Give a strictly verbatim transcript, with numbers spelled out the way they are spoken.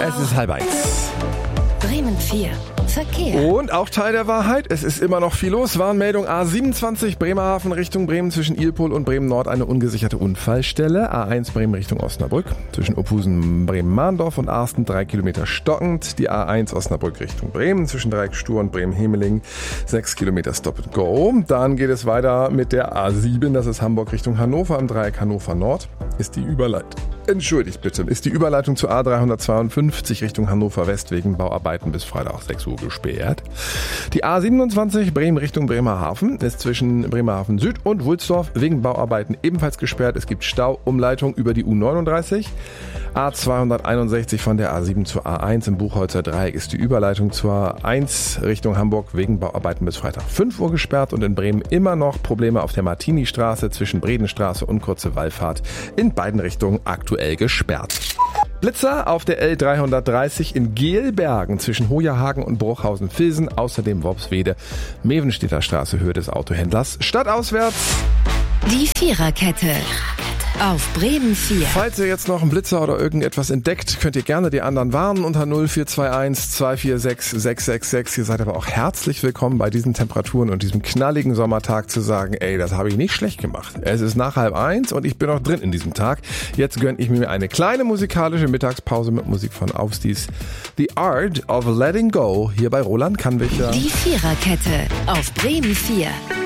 Es ist halb eins. Bremen vier. Verkehr. Und auch Teil der Wahrheit, es ist immer noch viel los. Warnmeldung A siebenundzwanzig Bremerhaven Richtung Bremen zwischen Ilpol und Bremen Nord eine ungesicherte Unfallstelle. A eins Bremen Richtung Osnabrück zwischen Opusen, Bremen-Mahndorf und Arsten drei Kilometer stockend. Die A eins Osnabrück Richtung Bremen zwischen Dreieck Stur und Bremen-Hemeling sechs Kilometer Stop and Go. Dann geht es weiter mit der A sieben, das ist Hamburg Richtung Hannover im Dreieck Hannover Nord. Ist die Überleitung, entschuldigt bitte, ist die Überleitung zur A dreihundertzweiundfünfzig Richtung Hannover West wegen Bauarbeiten bis Freitag sechs Uhr gesperrt. Die A siebenundzwanzig Bremen Richtung Bremerhaven ist zwischen Bremerhaven Süd und Wulsdorf wegen Bauarbeiten ebenfalls gesperrt. Es gibt Stauumleitung über die U neununddreißig. A zweihunderteinundsechzig von der A sieben zur A eins im Buchholzer Dreieck ist die Überleitung zur A eins Richtung Hamburg wegen Bauarbeiten bis Freitag fünf Uhr gesperrt und in Bremen immer noch Probleme auf der Martini-Straße zwischen Bredenstraße und Kurze Wallfahrt in beiden Richtungen aktuell gesperrt. Blitzer auf der L dreihundertdreißig in Gelbergen zwischen Hojerhagen und Bruchhausen-Vilsen, außerdem Worpswede, Mevenstedter Straße, Höhe des Autohändlers. Stadtauswärts Die Viererkette. Auf Bremen vier. Falls ihr jetzt noch einen Blitzer oder irgendetwas entdeckt, könnt ihr gerne die anderen warnen unter null vier zwei eins zwei vier sechs sechs sechs sechs. Ihr seid aber auch herzlich willkommen bei diesen Temperaturen und diesem knalligen Sommertag zu sagen, ey, das habe ich nicht schlecht gemacht. Es ist nach halb eins und ich bin noch drin in diesem Tag. Jetzt gönne ich mir eine kleine musikalische Mittagspause mit Musik von Aufsties. The Art of Letting Go hier bei Roland Kannwichter. Die Viererkette auf Bremen vier.